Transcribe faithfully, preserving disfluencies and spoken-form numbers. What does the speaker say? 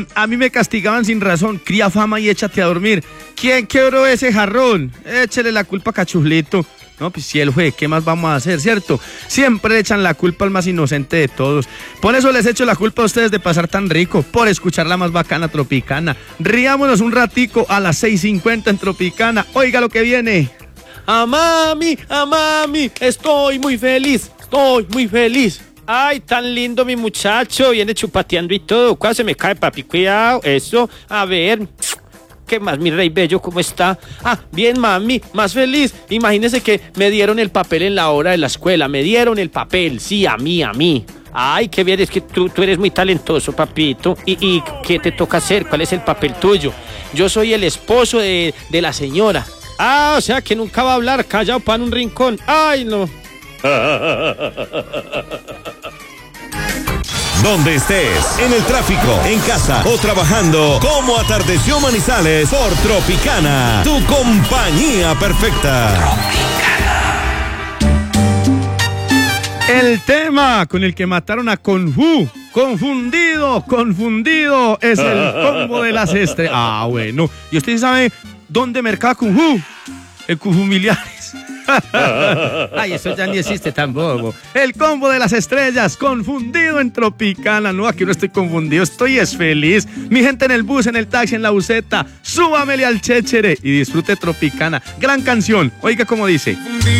A mí me castigaban sin razón, cría fama y échate a dormir. ¿Quién quebró ese jarrón? Échele la culpa a Cachuflito. No, pues si él fue, ¿qué más vamos a hacer, cierto? Siempre echan la culpa al más inocente de todos. Por eso les echo la culpa a ustedes de pasar tan rico, por escuchar la más bacana Tropicana. Riámonos un ratico a las seis cincuenta en Tropicana. Oiga lo que viene. A mami, a mami, estoy muy feliz, estoy muy feliz. Ay, tan lindo mi muchacho, viene chupateando y todo. ¿Cuándo se me cae, papi? Cuidado, eso. A ver, ¿qué más, mi rey bello? ¿Cómo está? Ah, bien, mami, más feliz. Imagínese que me dieron el papel en la hora de la escuela. Me dieron el papel, sí, a mí, a mí. Ay, qué bien, es que tú, tú eres muy talentoso, papito. ¿Y, ¿Y qué te toca hacer? ¿Cuál es el papel tuyo? Yo soy el esposo de, de la señora. Ah, o sea que nunca va a hablar, callado para en un rincón. Ay, no. Donde estés, en el tráfico, en casa o trabajando, como atardeció Manizales por Tropicana, tu compañía perfecta. El tema con el que mataron a Confu, confundido, confundido, es el combo de las estrellas. Ah, bueno. ¿Y usted sabe dónde mercaba Confu? El Confu Miliares. Ay, eso ya ni existe tampoco. El combo de las estrellas, confundido en Tropicana. No, aquí no estoy confundido, estoy es feliz. Mi gente en el bus, en el taxi, en la buseta, súbamele al chéchere y disfrute Tropicana. Gran canción, oiga cómo dice.